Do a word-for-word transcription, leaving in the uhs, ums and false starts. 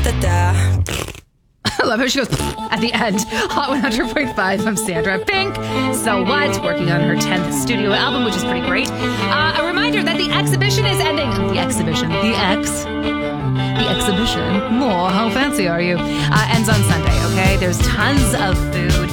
da. I love how she goes at the end. Hot one hundred point five. I'm Sandra Pink. So what? Working on her tenth studio album, which is pretty great. Uh, a reminder that the exhibition is ending. The exhibition. The X. The exhibition. More. How fancy are you? Uh, ends on Sunday, okay? There's tons of food.